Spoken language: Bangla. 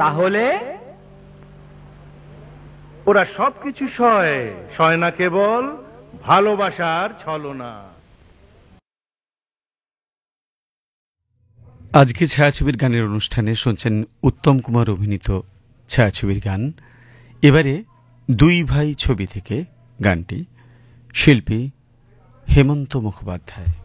তাহলে ওরা সবকিছু সয়, সয় না কেবল ভালোবাসার ছলনা। আজকে ছায়াছবির গানের অনুষ্ঠানে শুনছেন উত্তম কুমার অভিনীত ছায়াছবির গান। এবারে দুই ভাই ছবি থেকে গানটি, শিল্পী হেমন্ত মুখোপাধ্যায়।